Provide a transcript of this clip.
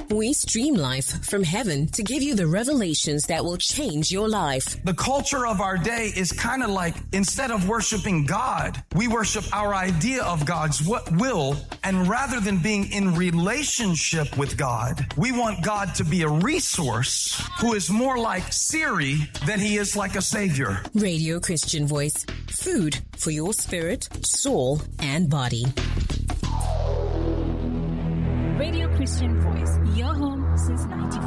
We stream life from heaven to give you the revelations that will change your life. The culture of our day is kind of like, instead of worshiping God, we worship our idea of God's will. And rather than being in relationship with God, we want God to be a resource who is more like Siri than he is like a savior. Radio Christian Voice. Food for your spirit, soul, and body. Radio Christian Voice, your home since 94.